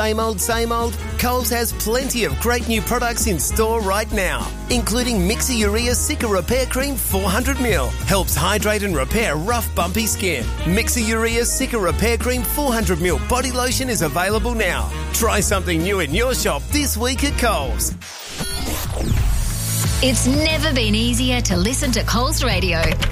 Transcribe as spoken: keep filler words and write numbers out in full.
Same old, same old? Coles has plenty of great new products in store right now, including Mixer Urea Cica Repair Cream four hundred milliliters. Helps hydrate and repair rough, bumpy skin. Mixer Urea Cica Repair Cream four hundred milliliters body lotion is available now. Try something new in your shop this week at Coles. It's never been easier to listen to Coles Radio.